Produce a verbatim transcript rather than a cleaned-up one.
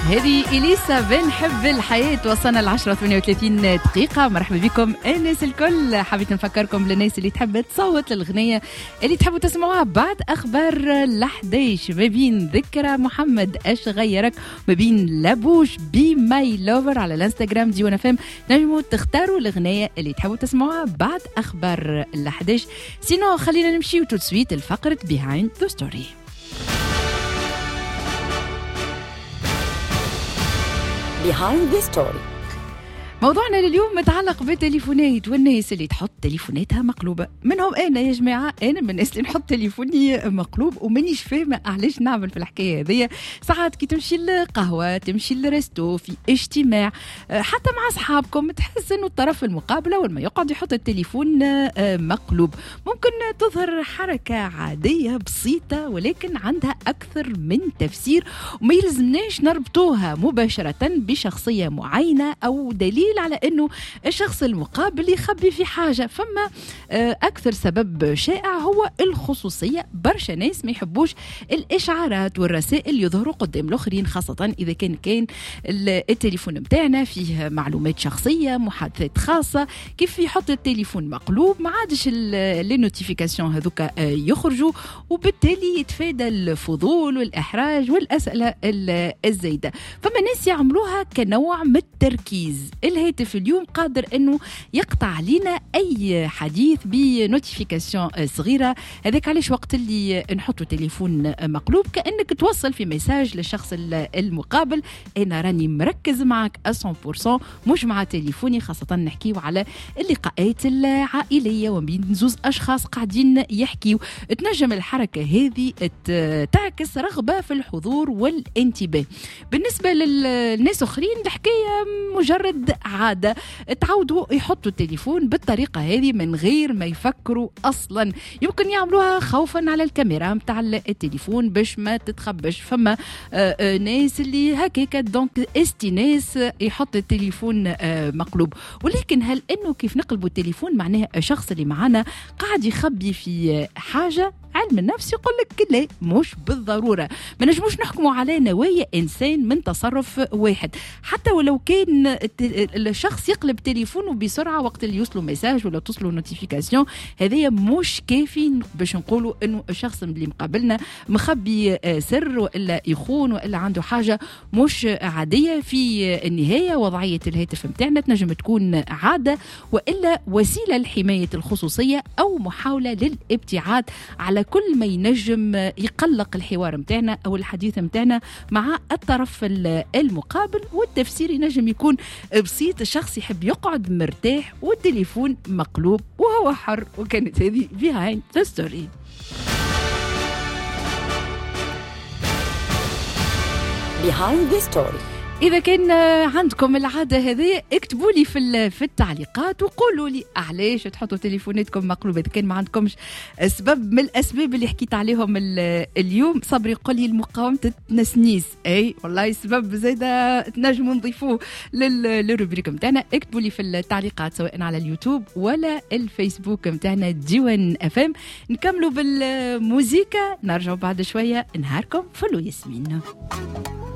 هذه إليسا بنحب الحياة. وصلنا العشرة ثمانية وثلاثين دقيقة. مرحبا بكم الناس الكل. حبيت نفكركم للناس اللي تحب تصوت للغنية اللي تحبوا تسمعوها بعد أخبار لحديش، ما بين ذكرى محمد أش غيرك، ما بين لابوش بي ماي لوفر على الانستغرام دي وانا فهم. نجموا تختاروا الغنية اللي تحبوا تسمعوها بعد أخبار لحديش. سينو خلينا نمشيو تو سويت الفقرة behind the story. behind the story. موضوعنا لليوم متعلق بالتليفونات والناس اللي تحط تليفوناتها مقلوبة. منهم أنا يا جماعة، أنا من الناس اللي نحط تليفوني مقلوب ومانيش فاهمة علاش نعمل في الحكاية هذيا. ساعات كي تمشي القهوة، تمشي الريستو، في اجتماع، حتى مع أصحابكم، تحس إنه الطرف المقابل أول ما يقعد يحط التليفون مقلوب. ممكن تظهر حركة عادية بسيطة ولكن عندها أكثر من تفسير، وما يلزمناش نربطوها مباشرة بشخصية معينة أو دليل على أنه الشخص المقابل يخبي في حاجة. فما أكثر سبب شائع هو الخصوصية. برشا ناس ما يحبوش الإشعارات والرسائل يظهروا قدام الآخرين، خاصة إذا كان كان التليفون متاعنا فيه معلومات شخصية، محادثات خاصة. كيف يحط التليفون مقلوب ما عادش لي نوتيفيكاسيون هذوك يخرجوا، وبالتالي يتفادى الفضول والإحراج والأسئلة الزايدة. فما ناس يعملوها كنوع من التركيز. الهاتف اليوم قادر انه يقطع علينا اي حديث بنوتيفيكاسيون صغيره. هذاك علاش وقت اللي نحطوا تليفون مقلوب كانك توصل في ميساج للشخص المقابل: انا راني مركز معك مية بالمية، مش مع تليفوني. خاصه نحكيو على اللقاءات العائليه وبين زوز اشخاص قاعدين يحكيو. تنجم الحركه هذه تعكس رغبه في الحضور والانتباه. بالنسبه للناس اخرين الحكايه مجرد عادة، تعودوا يحطوا التليفون بالطريقة هذه من غير ما يفكروا أصلا. يمكن يعملوها خوفا على الكاميرا متاع التليفون باش ما تتخبش. فما آآ آآ ناس اللي هكاك دونك استناس يحط التليفون مقلوب. ولكن هل انه كيف نقلبوا التليفون معناها الشخص اللي معنا قاعد يخبي في حاجة؟ علم النفس يقول لك لا، مش بالضرورة. ما نجموش نحكموا على نوايا إنسان من تصرف واحد، حتى ولو كان الشخص يقلب تليفونه بسرعة وقت اللي يوصلوا ميساج ولا توصلوا نوتيفيكاسيون. هذه مش كافي باش نقولوا إنه الشخص اللي مقابلنا مخبي سر وإلا يخون وإلا عنده حاجة مش عادية. في النهاية وضعية الهاتف متاعنا تنجم تكون عادة وإلا وسيلة لحماية الخصوصية أو محاولة للابتعاد على كل ما ينجم يقلق الحوار متاعنا أو الحديث متاعنا مع الطرف المقابل. والتفسير ينجم يكون بسيط: الشخص يحب يقعد مرتاح والتليفون مقلوب وهو حر. وكانت هذه behind the story. behind the story. إذا كان عندكم العادة هذه اكتبوا لي في في التعليقات وقولوا لي علاش تحطوا تليفوناتكم مقلوبة. إذا كان ما عندكمش سبب من الأسباب اللي حكيت عليهم اليوم، صبري يقول لي المقاومة التنسنيس. أي والله سبب زايدة تنجموا نضيفوه للروبريك متاعنا. اكتبوا لي في التعليقات سواء على اليوتيوب ولا الفيسبوك متاعنا ديوان اف ام. نكملوا بالموسيقى، نرجعوا بعد شوية. نهاركم فلو ياسمين.